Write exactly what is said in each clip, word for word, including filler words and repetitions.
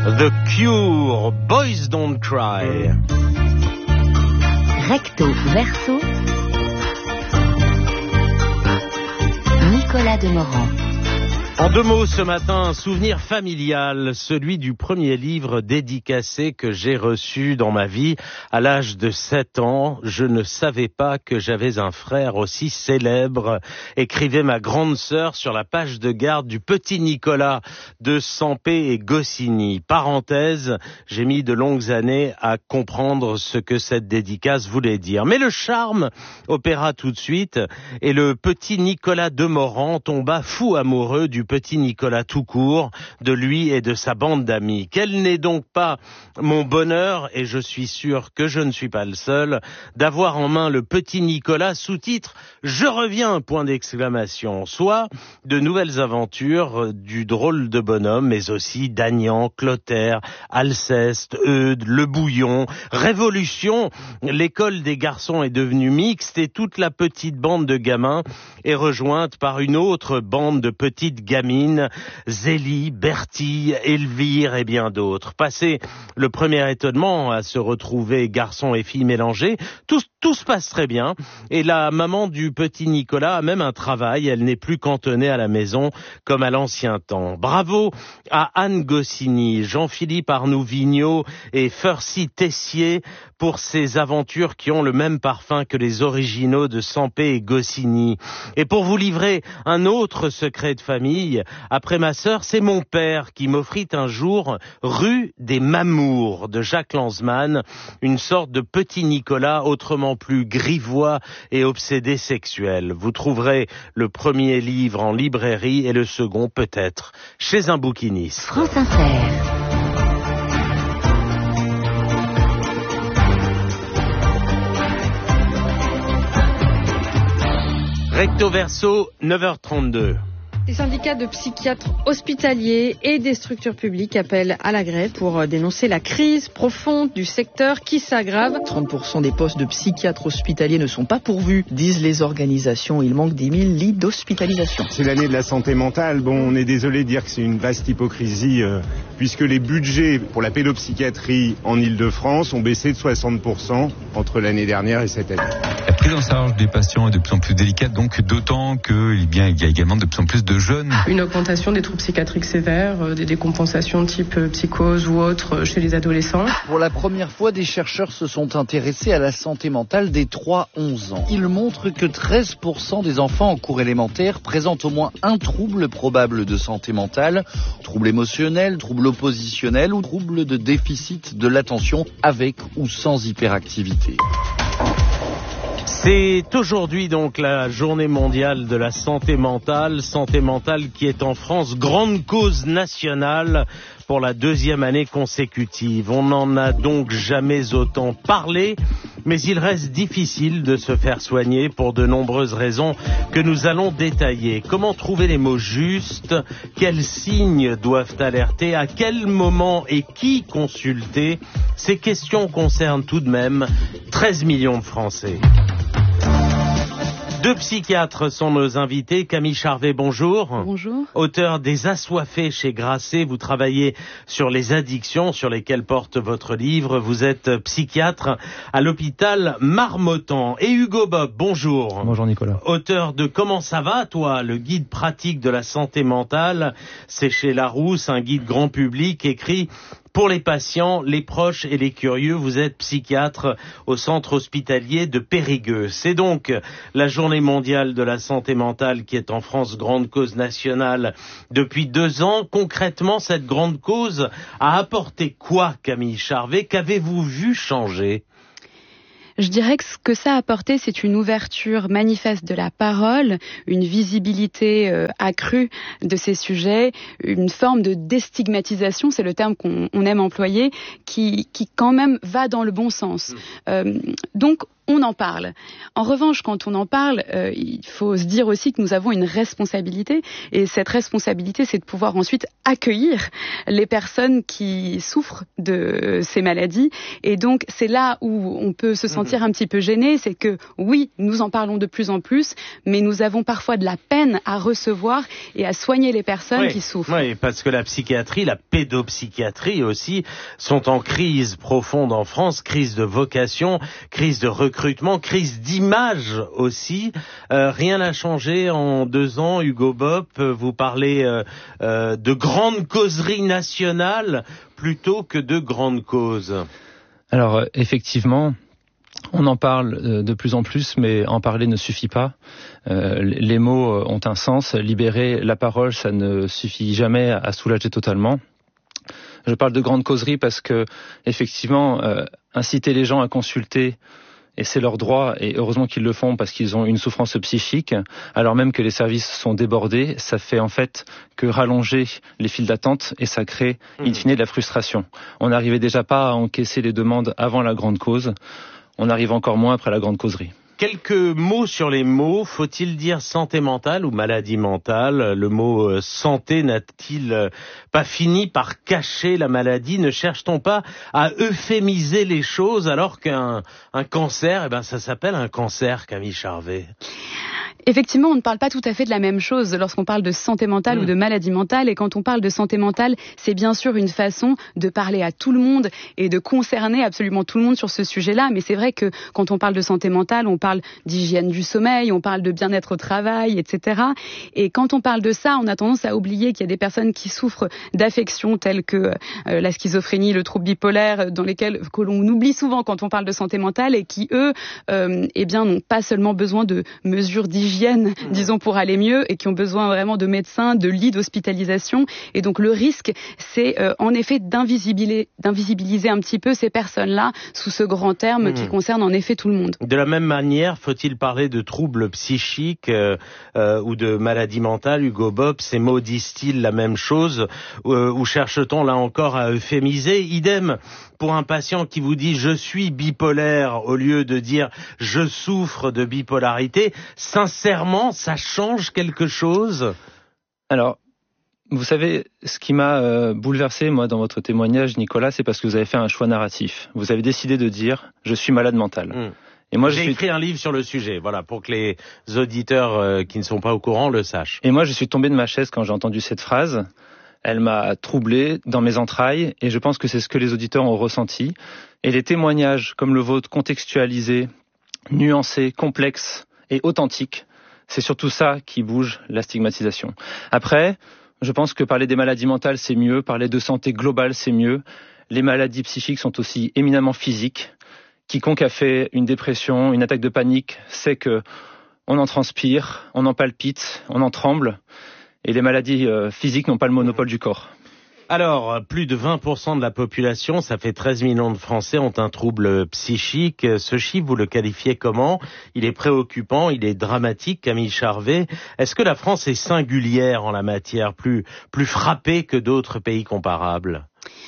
The Cure, Boys Don't Cry. Recto verso, Nicolas Demorand. En deux mots ce matin, un souvenir familial, celui du premier livre dédicacé que j'ai reçu dans ma vie. À l'âge de sept ans, je ne savais pas que j'avais un frère aussi célèbre, écrivait ma grande sœur sur la page de garde du petit Nicolas de Sampé et Goscinny. Parenthèse, j'ai mis de longues années à comprendre ce que cette dédicace voulait dire. Mais le charme opéra tout de suite et le petit Nicolas Demorand tomba fou amoureux du petit Nicolas tout court, de lui et de sa bande d'amis. Quel n'est donc pas mon bonheur, et je suis sûr que je ne suis pas le seul, d'avoir en main le petit Nicolas sous-titre « Je reviens !» point d'exclamation. Soit de nouvelles aventures du drôle de bonhomme, mais aussi d'Agnan, Clotaire, Alceste, Eudes, Le Bouillon, Révolution. L'école des garçons est devenue mixte et toute la petite bande de gamins est rejointe par une autre bande de petites gamines, Zélie, Bertille, Elvire et bien d'autres. Passé le premier étonnement à se retrouver garçons et filles mélangés, tout, tout se passe très bien. Et la maman du petit Nicolas a même un travail, elle n'est plus cantonnée à la maison comme à l'ancien temps. Bravo à Anne Goscinny, Jean-Philippe Arnoux-Vigneault et Fercy Tessier pour ces aventures qui ont le même parfum que les originaux de Sampé et Goscinny. Et pour vous livrer un autre secret de famille, après ma sœur, c'est mon père qui m'offrit un jour Rue des Mamours de Jacques Lanzmann, une sorte de petit Nicolas autrement plus grivois et obsédé sexuel. Vous trouverez le premier livre en librairie et le second peut-être chez un bouquiniste. France Inter. Recto verso, neuf heures trente-deux. Les syndicats de psychiatres hospitaliers et des structures publiques appellent à la grève pour dénoncer la crise profonde du secteur qui s'aggrave. trente pour cent des postes de psychiatres hospitaliers ne sont pas pourvus, disent les organisations. Il manque dix mille lits d'hospitalisation. C'est l'année de la santé mentale. Bon, on est désolé de dire que c'est une vaste hypocrisie, euh, puisque les budgets pour la pédopsychiatrie en Ile-de-France ont baissé de soixante pour cent entre l'année dernière et cette année. La prise en charge des patients est de plus en plus délicate, donc d'autant qu'il y a également de plus en plus de jeunes. Une augmentation des troubles psychiatriques sévères, des décompensations type psychose ou autres chez les adolescents. Pour la première fois, des chercheurs se sont intéressés à la santé mentale des trois à onze ans. Ils montrent que treize pour cent des enfants en cours élémentaire présentent au moins un trouble probable de santé mentale, trouble émotionnel, trouble oppositionnel ou trouble de déficit de l'attention avec ou sans hyperactivité. C'est aujourd'hui donc la journée mondiale de la santé mentale, santé mentale qui est en France grande cause nationale pour la deuxième année consécutive. On n'en a donc jamais autant parlé, mais il reste difficile de se faire soigner pour de nombreuses raisons que nous allons détailler. Comment trouver les mots justes? Quels signes doivent alerter? À quel moment et qui consulter? Ces questions concernent tout de même treize millions de Français. Deux psychiatres sont nos invités. Camille Charvet, bonjour. Bonjour. Auteur des Assoiffés chez Grasset, vous travaillez sur les addictions sur lesquelles porte votre livre. Vous êtes psychiatre à l'hôpital Marmottan. Et Hugo Bob, bonjour. Bonjour Nicolas. Auteur de Comment ça va, toi? Le guide pratique de la santé mentale. C'est chez Larousse, un guide grand public écrit pour les patients, les proches et les curieux. Vous êtes psychiatre au centre hospitalier de Périgueux. C'est donc la journée mondiale de la santé mentale qui est en France grande cause nationale depuis deux ans. Concrètement, cette grande cause a apporté quoi, Camille Charvet? Qu'avez-vous vu changer? Je dirais que ce que ça a apporté, c'est une ouverture manifeste de la parole, une visibilité euh, accrue de ces sujets, une forme de déstigmatisation, c'est le terme qu'on on aime employer, qui, qui quand même va dans le bon sens. Euh, donc, on en parle. En revanche, quand on en parle, euh, il faut se dire aussi que nous avons une responsabilité. Et cette responsabilité, c'est de pouvoir ensuite accueillir les personnes qui souffrent de ces maladies. Et donc, c'est là où on peut se sentir un petit peu gêné. C'est que, oui, nous en parlons de plus en plus, mais nous avons parfois de la peine à recevoir et à soigner les personnes oui, qui souffrent. Oui, parce que la psychiatrie, la pédopsychiatrie aussi, sont en crise profonde en France, crise de vocation, crise de recrutement, crise d'image aussi. Euh, rien n'a changé en deux ans, Hugo Bopp. Vous parlez euh, euh, de grandes causeries nationales plutôt que de grandes causes. Alors, effectivement, on en parle de plus en plus, mais en parler ne suffit pas. Euh, les mots ont un sens. Libérer la parole, ça ne suffit jamais à soulager totalement. Je parle de grandes causeries parce que, effectivement, euh, inciter les gens à consulter, et c'est leur droit, et heureusement qu'ils le font parce qu'ils ont une souffrance psychique, alors même que les services sont débordés, ça fait en fait que rallonger les files d'attente et ça crée in fine de la frustration. On n'arrivait déjà pas à encaisser les demandes avant la grande cause, on arrive encore moins après la grande causerie. Quelques mots sur les mots. Faut-il dire santé mentale ou maladie mentale? Le mot euh, santé n'a-t-il euh, pas fini par cacher la maladie? Ne cherche-t-on pas à euphémiser les choses alors qu'un un cancer, eh ben, ça s'appelle un cancer, Camille Charvet? Effectivement, on ne parle pas tout à fait de la même chose lorsqu'on parle de santé mentale mmh. ou de maladie mentale. Et quand on parle de santé mentale, c'est bien sûr une façon de parler à tout le monde et de concerner absolument tout le monde sur ce sujet-là. Mais c'est vrai que quand on parle de santé mentale, on parle d'hygiène du sommeil, on parle de bien-être au travail, et cetera. Et quand on parle de ça, on a tendance à oublier qu'il y a des personnes qui souffrent d'affections telles que euh, la schizophrénie, le trouble bipolaire, dans lesquels que l'on oublie souvent quand on parle de santé mentale et qui, eux, euh, eh bien, n'ont pas seulement besoin de mesures d'hygiène, disons, pour aller mieux, et qui ont besoin vraiment de médecins, de lits d'hospitalisation. Et donc le risque, c'est euh, en effet d'invisibiliser, d'invisibiliser un petit peu ces personnes-là sous ce grand terme mmh. qui concerne en effet tout le monde. De la même manière, faut-il parler de troubles psychiques euh, euh, ou de maladies mentales, Hugo Bopp? Ces mots disent-ils la même chose euh, ou cherche-t-on là encore à euphémiser? Idem pour un patient qui vous dit « je suis bipolaire » au lieu de dire « je souffre de bipolarité ». Sincèrement, ça change quelque chose? Alors, vous savez, ce qui m'a euh, bouleversé, moi, dans votre témoignage, Nicolas, c'est parce que vous avez fait un choix narratif. Vous avez décidé de dire « je suis malade mental mmh. ». Et moi, j'ai suis... écrit un livre sur le sujet, voilà, pour que les auditeurs euh, qui ne sont pas au courant le sachent. Et moi, je suis tombé de ma chaise quand j'ai entendu cette phrase. Elle m'a troublé dans mes entrailles et je pense que c'est ce que les auditeurs ont ressenti. Et les témoignages comme le vôtre, contextualisés, nuancés, complexes et authentiques, c'est surtout ça qui bouge la stigmatisation. Après, je pense que parler des maladies mentales, c'est mieux. Parler de santé globale, c'est mieux. Les maladies psychiques sont aussi éminemment physiques. Quiconque a fait une dépression, une attaque de panique, sait que on en transpire, on en palpite, on en tremble. Et les maladies euh, physiques n'ont pas le monopole du corps. Alors, plus de vingt pour cent de la population, ça fait treize millions de Français, ont un trouble psychique. Ce chiffre, vous le qualifiez comment? Il est préoccupant, il est dramatique, Camille Charvet. Est-ce que la France est singulière en la matière, plus, plus frappée que d'autres pays comparables?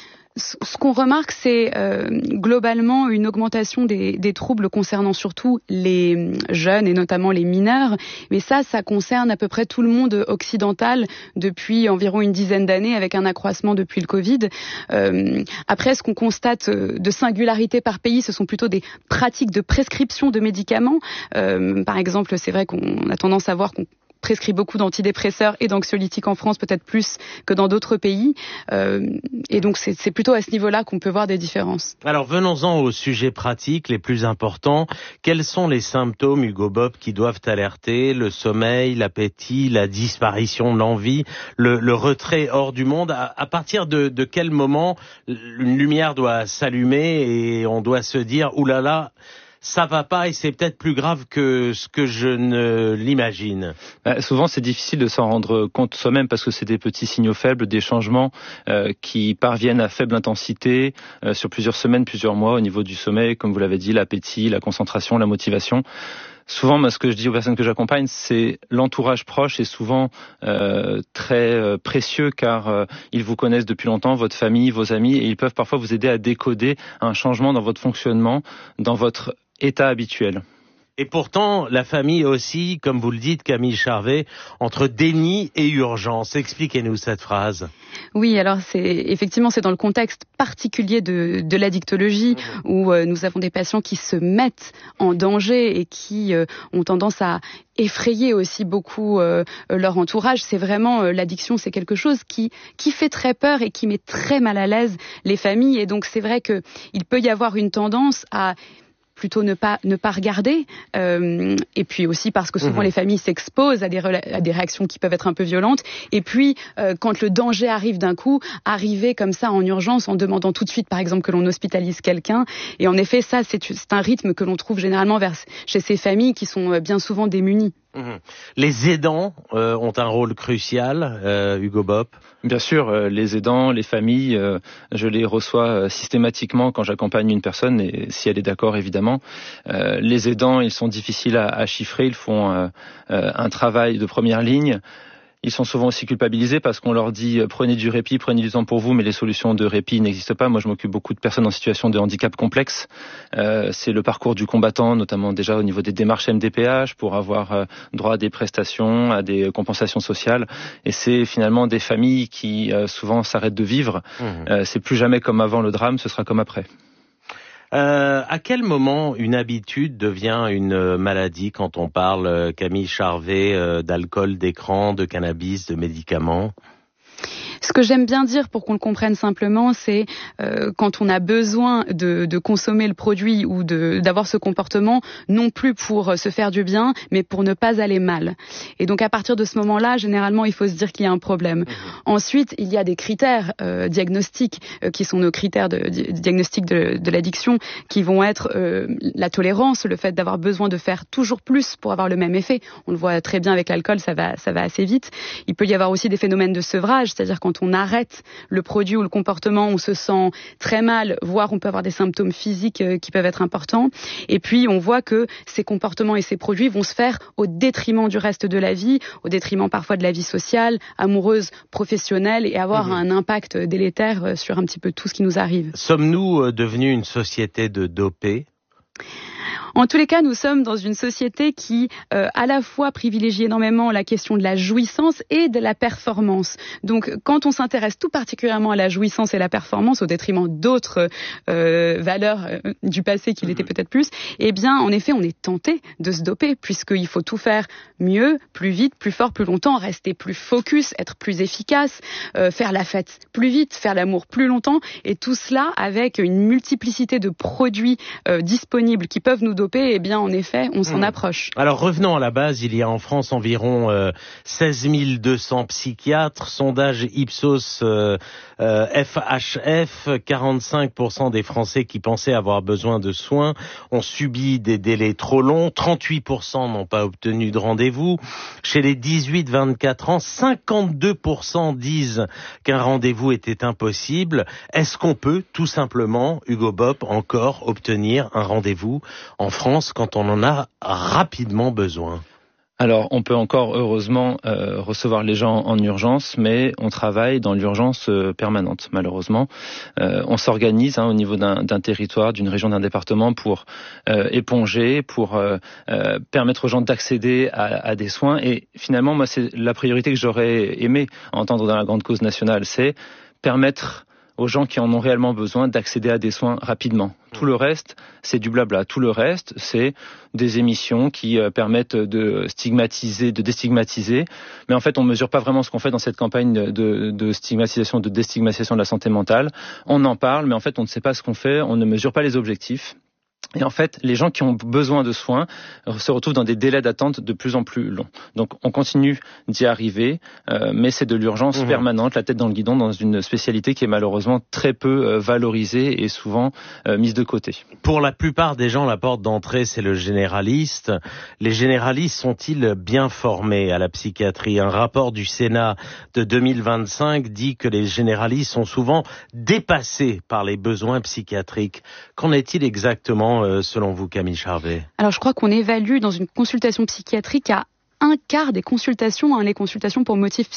Ce qu'on remarque, c'est euh, globalement une augmentation des, des troubles concernant surtout les jeunes et notamment les mineurs. Mais ça, ça concerne à peu près tout le monde occidental depuis environ une dizaine d'années, avec un accroissement depuis le Covid. Euh, après, ce qu'on constate de singularité par pays, ce sont plutôt des pratiques de prescription de médicaments. Euh, par exemple, c'est vrai qu'on a tendance à voir qu'on prescrit beaucoup d'antidépresseurs et d'anxiolytiques en France, peut-être plus que dans d'autres pays. Euh, et donc, c'est, c'est plutôt à ce niveau-là qu'on peut voir des différences. Alors, venons-en aux sujets pratiques les plus importants. Quels sont les symptômes, Hugo Bopp, qui doivent alerter? Le sommeil, l'appétit, la disparition de l'envie, le, le retrait hors du monde. À, à partir de, de quel moment une lumière doit s'allumer et on doit se dire « oulala ». Ça va pas et c'est peut-être plus grave que ce que je ne l'imagine. Bah, souvent, c'est difficile de s'en rendre compte soi-même parce que c'est des petits signaux faibles, des changements euh, qui parviennent à faible intensité euh, sur plusieurs semaines, plusieurs mois au niveau du sommeil, comme vous l'avez dit, l'appétit, la concentration, la motivation. Souvent, moi, ce que je dis aux personnes que j'accompagne, c'est l'entourage proche est souvent euh, très euh, précieux car euh, ils vous connaissent depuis longtemps, votre famille, vos amis, et ils peuvent parfois vous aider à décoder un changement dans votre fonctionnement, dans votre état habituel. Et pourtant, la famille aussi, comme vous le dites, Camille Charvet, entre déni et urgence. Expliquez-nous cette phrase. Oui, alors c'est effectivement c'est dans le contexte particulier de, de l'addictologie mmh. où euh, nous avons des patients qui se mettent en danger et qui euh, ont tendance à effrayer aussi beaucoup euh, leur entourage. C'est vraiment euh, l'addiction, c'est quelque chose qui qui fait très peur et qui met très mal à l'aise les familles. Et donc c'est vrai que il peut y avoir une tendance à plutôt ne pas ne pas regarder euh, et puis aussi parce que souvent mmh. les familles s'exposent à des à des réactions qui peuvent être un peu violentes et puis euh, quand le danger arrive d'un coup, arriver comme ça en urgence en demandant tout de suite par exemple que l'on hospitalise quelqu'un et en effet ça c'est c'est un rythme que l'on trouve généralement vers chez ces familles qui sont bien souvent démunies. Mmh. Les aidants euh, ont un rôle crucial, euh, Hugo Bopp. Bien sûr, euh, les aidants, les familles, euh, je les reçois euh, systématiquement quand j'accompagne une personne, et si elle est d'accord évidemment. Euh, les aidants, ils sont difficiles à, à chiffrer, ils font euh, euh, un travail de première ligne. Ils sont souvent aussi culpabilisés parce qu'on leur dit « prenez du répit, prenez du temps pour vous », mais les solutions de répit n'existent pas. Moi, je m'occupe beaucoup de personnes en situation de handicap complexe. Euh, c'est le parcours du combattant, notamment déjà au niveau des démarches M D P H, pour avoir euh, droit à des prestations, à des compensations sociales. Et c'est finalement des familles qui euh, souvent s'arrêtent de vivre. Mmh. Euh, c'est plus jamais comme avant le drame, ce sera comme après. Euh, à quel moment une habitude devient une maladie quand on parle, euh, Camille Charvet, euh, d'alcool, d'écran, de cannabis, de médicaments ? Ce que j'aime bien dire pour qu'on le comprenne simplement, c'est euh, quand on a besoin de, de consommer le produit ou de, d'avoir ce comportement, non plus pour se faire du bien, mais pour ne pas aller mal. Et donc à partir de ce moment-là, généralement, il faut se dire qu'il y a un problème. Mmh. Ensuite, il y a des critères euh, diagnostiques euh, qui sont nos critères de, de diagnostic de, de l'addiction, qui vont être euh, la tolérance, le fait d'avoir besoin de faire toujours plus pour avoir le même effet. On le voit très bien avec l'alcool, ça va, ça va assez vite. Il peut y avoir aussi des phénomènes de sevrage, c'est-à-dire quand on arrête le produit ou le comportement, on se sent très mal, voire on peut avoir des symptômes physiques qui peuvent être importants. Et puis, on voit que ces comportements et ces produits vont se faire au détriment du reste de la vie, au détriment parfois de la vie sociale, amoureuse, professionnelle, et avoir mmh. un impact délétère sur un petit peu tout ce qui nous arrive. Sommes-nous devenus une société de dopés ? En tous les cas, nous sommes dans une société qui, euh, à la fois, privilégie énormément la question de la jouissance et de la performance. Donc, quand on s'intéresse tout particulièrement à la jouissance et la performance, au détriment d'autres euh, valeurs euh, du passé qui l'étaient peut-être plus, eh bien, en effet, on est tenté de se doper, puisqu'il faut tout faire mieux, plus vite, plus fort, plus longtemps, rester plus focus, être plus efficace, euh, faire la fête plus vite, faire l'amour plus longtemps, et tout cela avec une multiplicité de produits euh, disponibles qui peuvent nous doper. Eh bien, en effet, on s'en mmh. approche. Alors, revenons à la base. Il y a en France environ euh, seize mille deux cents psychiatres. Sondage Ipsos euh, euh, F H F, quarante-cinq pour cent des Français qui pensaient avoir besoin de soins ont subi des délais trop longs. trente-huit pour cent n'ont pas obtenu de rendez-vous. Chez les dix-huit vingt-quatre ans, cinquante-deux pour cent disent qu'un rendez-vous était impossible. Est-ce qu'on peut, tout simplement, Hugo Bopp, encore obtenir un rendez-vous en France quand on en a rapidement besoin? Alors, on peut encore, heureusement, euh, recevoir les gens en urgence, mais on travaille dans l'urgence euh, permanente, malheureusement. Euh, on s'organise hein, au niveau d'un, d'un territoire, d'une région, d'un département pour euh, éponger, pour euh, euh, permettre aux gens d'accéder à, à des soins. Et finalement, moi, c'est la priorité que j'aurais aimé entendre dans la grande cause nationale, c'est permettre aux gens qui en ont réellement besoin d'accéder à des soins rapidement. Tout le reste, c'est du blabla. Tout le reste, c'est des émissions qui euh, permettent de stigmatiser, de déstigmatiser. Mais en fait, on ne mesure pas vraiment ce qu'on fait dans cette campagne de, de stigmatisation, de déstigmatisation de la santé mentale. On en parle, mais en fait, on ne sait pas ce qu'on fait, on ne mesure pas les objectifs. Et en fait, les gens qui ont besoin de soins se retrouvent dans des délais d'attente de plus en plus longs. Donc, on continue d'y arriver, euh, mais c'est de l'urgence mmh. permanente, la tête dans le guidon, dans une spécialité qui est malheureusement très peu euh, valorisée et souvent euh, mise de côté. Pour la plupart des gens, la porte d'entrée, c'est le généraliste. Les généralistes sont-ils bien formés à la psychiatrie ? Un rapport du Sénat de deux mille vingt-cinq dit que les généralistes sont souvent dépassés par les besoins psychiatriques. Qu'en est-il exactement comment, euh, selon vous, Camille Charvet? Alors, je crois qu'on évalue dans une consultation psychiatrique à un quart des consultations, hein, les consultations pour motifs